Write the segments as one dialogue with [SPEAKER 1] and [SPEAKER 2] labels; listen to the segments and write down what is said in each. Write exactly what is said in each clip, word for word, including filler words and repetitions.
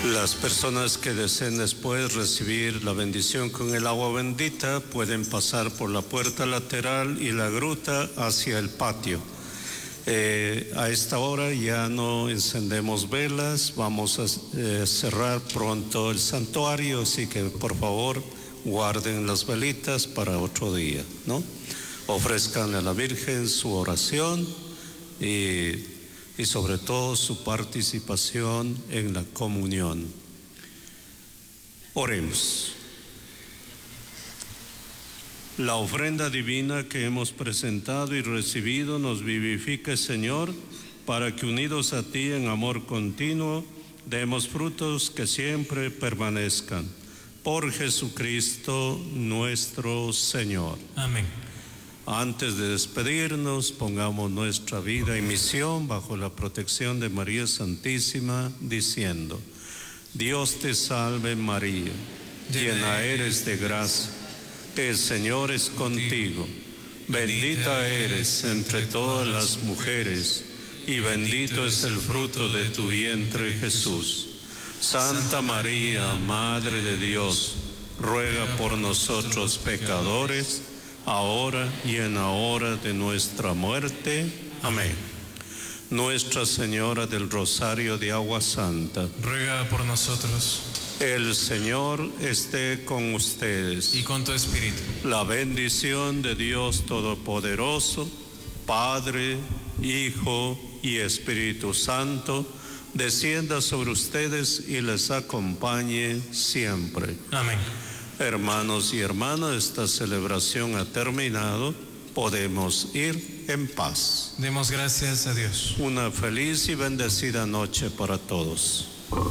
[SPEAKER 1] Las personas que deseen después recibir la bendición con el agua bendita pueden pasar por la puerta lateral y la gruta hacia el patio. Eh, a esta hora ya no encendemos velas, vamos a eh, cerrar pronto el santuario, así que por favor guarden las velitas para otro día, ¿no? Ofrezcan a la Virgen su oración y... y sobre todo su participación en la comunión. Oremos. La ofrenda divina que hemos presentado y recibido nos vivifique, Señor, para que unidos a ti en amor continuo, demos frutos que siempre permanezcan. Por Jesucristo nuestro Señor.
[SPEAKER 2] Amén.
[SPEAKER 1] Antes de despedirnos, pongamos nuestra vida y misión bajo la protección de María Santísima, diciendo: Dios te salve María, llena eres de gracia, el Señor es contigo, bendita eres entre todas las mujeres, y bendito es el fruto de tu vientre Jesús. Santa María, Madre de Dios, ruega por nosotros pecadores, ahora y en la hora de nuestra muerte. Amén. Nuestra Señora del Rosario de Agua Santa,
[SPEAKER 2] ruega por nosotros.
[SPEAKER 1] El Señor esté con ustedes.
[SPEAKER 2] Y con tu espíritu.
[SPEAKER 1] La bendición de Dios Todopoderoso, Padre, Hijo y Espíritu Santo, descienda sobre ustedes y les acompañe siempre.
[SPEAKER 2] Amén.
[SPEAKER 1] Hermanos y hermanas, esta celebración ha terminado. Podemos ir en paz.
[SPEAKER 2] Demos gracias a Dios.
[SPEAKER 1] Una feliz y bendecida noche para todos.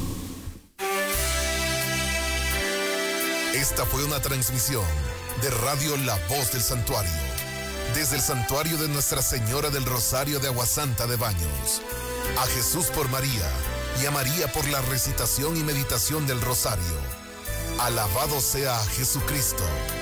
[SPEAKER 3] Esta fue una transmisión de Radio La Voz del Santuario, desde el Santuario de Nuestra Señora del Rosario de Aguasanta de Baños. A Jesús por María y a María por la recitación y meditación del Rosario. Alabado sea Jesucristo.